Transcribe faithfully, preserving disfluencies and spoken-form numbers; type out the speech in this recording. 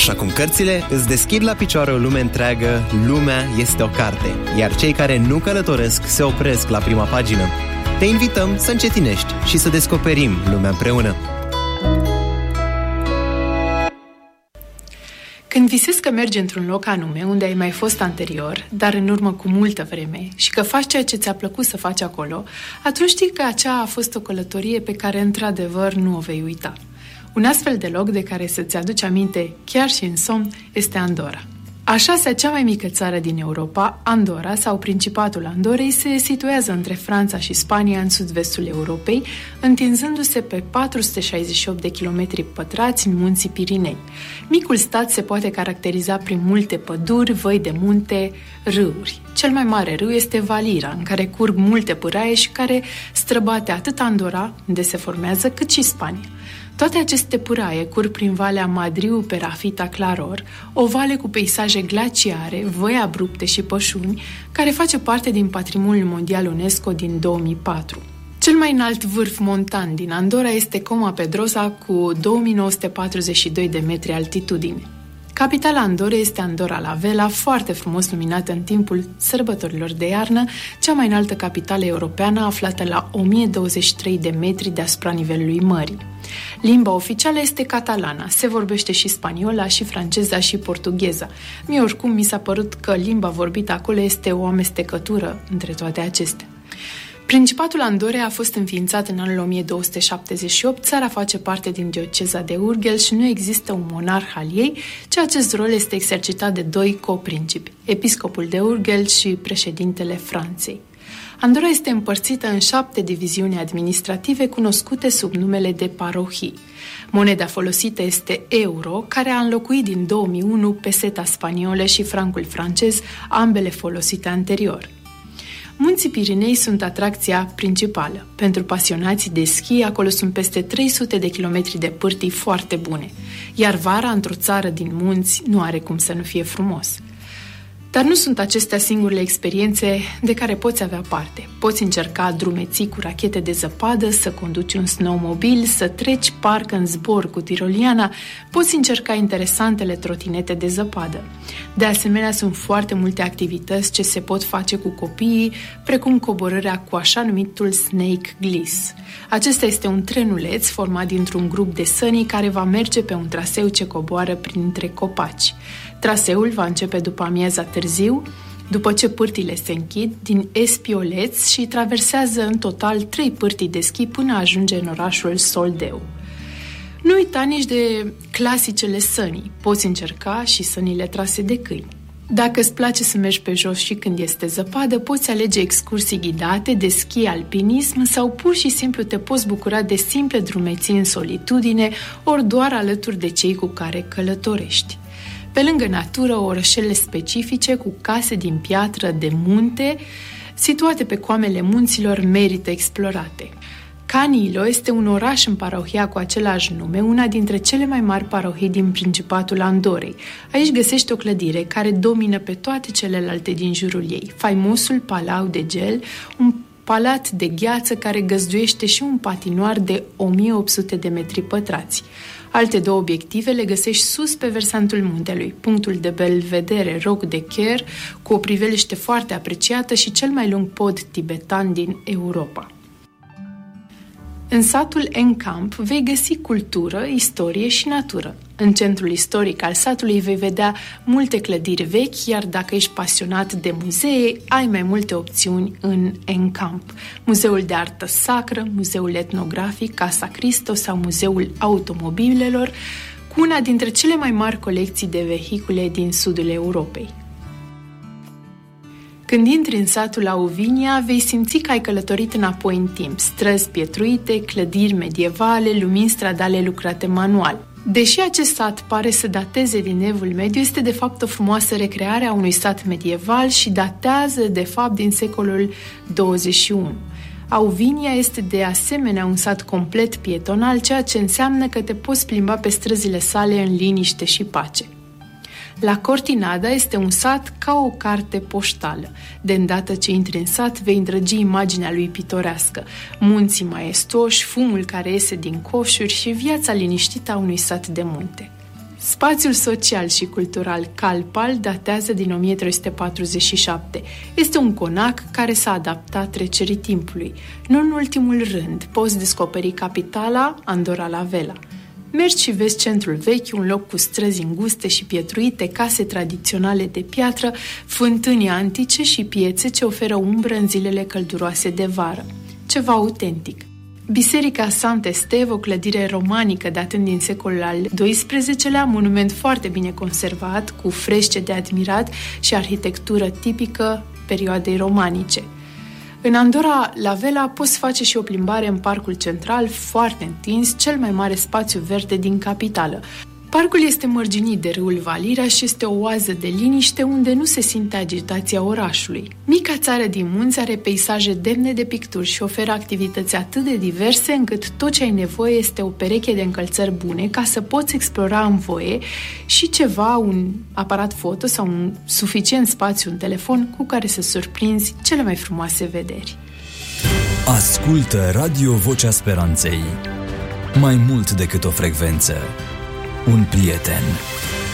Așa cum cărțile îți deschid la picioare o lume întreagă, lumea este o carte, iar cei care nu călătoresc se opresc la prima pagină. Te invităm să încetinești și să descoperim lumea împreună. Când visezi că mergi într-un loc anume unde ai mai fost anterior, dar în urmă cu multă vreme, și că faci ceea ce ți-a plăcut să faci acolo, atunci știi că aceea a fost o călătorie pe care într-adevăr nu o vei uita. Un astfel de loc de care să-ți aduci aminte chiar și în somn este Andorra. A șasea cea mai mică țară din Europa, Andorra sau Principatul Andorrei se situează între Franța și Spania în sud-vestul Europei, întinzându-se pe patru sute șaizeci și opt de kilometri pătrați în munții Pirinei. Micul stat se poate caracteriza prin multe păduri, văi de munte, râuri. Cel mai mare râu este Valira, în care curg multe pâraie și care străbate atât Andorra, unde se formează, cât și Spania. Toate aceste pâraie curg prin Valea Madriu Perafita Claror, o vale cu peisaje glaciare, văi abrupte și pășuni, care face parte din Patrimoniul Mondial UNESCO din două mii patru. Cel mai înalt vârf montan din Andorra este Coma Pedrosa cu două mii nouă sute patruzeci și doi de metri altitudine. Capitala Andorrei este Andorra la Vella, foarte frumos luminată în timpul sărbătorilor de iarnă, cea mai înaltă capitală europeană aflată la o mie douăzeci și trei de metri deasupra nivelului mării. Limba oficială este catalana, se vorbește și spaniola, și franceza, și portugheza. Mie oricum mi s-a părut că limba vorbită acolo este o amestecătură între toate acestea. Principatul Andorrei a fost înființat în anul o mie două sute șaptezeci și opt, țara face parte din dioceza de Urgel și nu există un monarh al ei, ci acest rol este exercitat de doi coprincipi, episcopul de Urgel și președintele Franței. Andorra este împărțită în șapte diviziuni administrative cunoscute sub numele de parohii. Moneda folosită este euro, care a înlocuit din două mii unu peseta spaniolă și francul francez, ambele folosite anterior. Munții Pirinei sunt atracția principală. Pentru pasionații de schi, acolo sunt peste trei sute de kilometri de pârtii foarte bune. Iar vara, într-o țară din munți, nu are cum să nu fie frumos. Dar nu sunt acestea singurele experiențe de care poți avea parte. Poți încerca drumeții cu rachete de zăpadă, să conduci un snowmobil, să treci parc în zbor cu tiroliana, poți încerca interesantele trotinete de zăpadă. De asemenea, sunt foarte multe activități ce se pot face cu copiii, precum coborârea cu așa numitul Snake Gliss. Acesta este un trenuleț format dintr-un grup de săni care va merge pe un traseu ce coboară printre copaci. Traseul va începe după amiaza târziu, după ce pârtile se închid, din Espioleț și traversează în total trei pârtii de schi până ajunge în orașul Soldeu. Nu uita nici de clasicele sănii, poți încerca și sănile trase de câini. Dacă îți place să mergi pe jos și când este zăpadă, poți alege excursii ghidate de schi alpinism sau pur și simplu te poți bucura de simple drumeții în solitudine, ori doar alături de cei cu care călătorești. Pe lângă natură, orășele specifice cu case din piatră de munte, situate pe coamele munților, merită explorate. Canilo este un oraș în parohia cu același nume, una dintre cele mai mari parohii din Principatul Andorrei. Aici găsești o clădire care domină pe toate celelalte din jurul ei, faimosul Palau de Gel, un palat de gheață care găzduiește și un patinoar de o mie opt sute de metri pătrați. Alte două obiective le găsești sus pe versantul muntelui, punctul de belvedere Roc de Cher, cu o priveliște foarte apreciată și cel mai lung pod tibetan din Europa. În satul Encamp vei găsi cultură, istorie și natură. În centrul istoric al satului vei vedea multe clădiri vechi, iar dacă ești pasionat de muzee, ai mai multe opțiuni în Encamp. Muzeul de artă sacră, muzeul etnografic, Casa Cristo sau muzeul automobilelor, cu una dintre cele mai mari colecții de vehicule din sudul Europei. Când intri în satul Auvinia, vei simți că ai călătorit înapoi în timp, străzi pietruite, clădiri medievale, lumini stradale lucrate manual. Deși acest sat pare să dateze din Evul Mediu, este de fapt o frumoasă recreare a unui sat medieval și datează de fapt din secolul douăzeci și unu. Auvinia este de asemenea un sat complet pietonal, ceea ce înseamnă că te poți plimba pe străzile sale în liniște și pace. La Cortinada este un sat ca o carte poștală. De îndată ce intri în sat, vei îndrăgi imaginea lui pitorească, munții maestoși, fumul care iese din coșuri și viața liniștită a unui sat de munte. Spațiul social și cultural Calpal datează din o mie trei sute patruzeci și șapte. Este un conac care s-a adaptat trecerii timpului. Nu în ultimul rând, poți descoperi capitala Andorra la Vela. Mergi și vezi centrul vechi, un loc cu străzi înguste și pietruite, case tradiționale de piatră, fântâni antice și piețe ce oferă umbră în zilele călduroase de vară. Ceva autentic. Biserica Sant'Esteve, o clădire romanică datând din secolul al doisprezecelea, monument foarte bine conservat, cu frește de admirat și arhitectură tipică perioadei romanice. În Andorra la Vela poți face și o plimbare în parcul central, foarte întins, cel mai mare spațiu verde din capitală. Parcul este mărginit de râul Valira și este o oază de liniște unde nu se simte agitația orașului. Mica țară din munți are peisaje demne de picturi și oferă activități atât de diverse încât tot ce ai nevoie este o pereche de încălțări bune ca să poți explora în voie și ceva, un aparat foto sau un suficient spațiu, un telefon cu care să surprinzi cele mai frumoase vederi. Ascultă Radio Vocea Speranței. Mai mult decât o frecvență, un prieten.